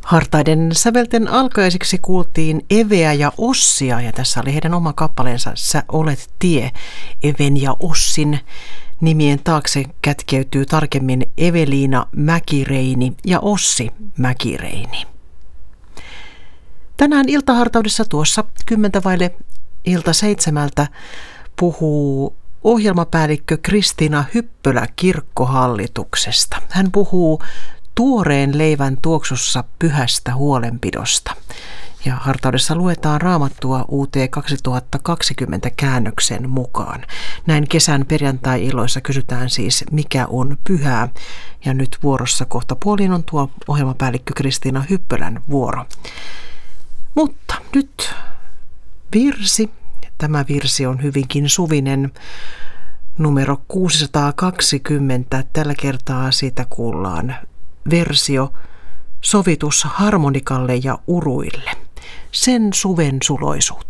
Hartaiden sävelten alkaisiksi kuultiin Eveä ja Ossia, ja tässä oli heidän oma kappaleensa Sä olet tie. Even ja Ossin nimien taakse kätkeytyy tarkemmin Eveliina Mäkireini ja Ossi Mäkireini. Tänään iltahartaudessa tuossa 6:10 puhuu ohjelmapäällikkö Kristiina Hyppölä kirkkohallituksesta. Hän puhuu tuoreen leivän tuoksussa pyhästä huolenpidosta. Ja hartaudessa luetaan Raamattua UT 2020 käännöksen mukaan. Näin kesän perjantai-illoissa kysytään siis, mikä on pyhää. Ja nyt vuorossa kohta puoliin on tuo ohjelmapäällikkö Kristiina Hyppölän vuoro. Mutta nyt virsi. Tämä virsi on hyvinkin suvinen. Numero 620. Tällä kertaa siitä kuullaan versio Sovitus harmonikalle ja uruille. Sen suven suloisuutta.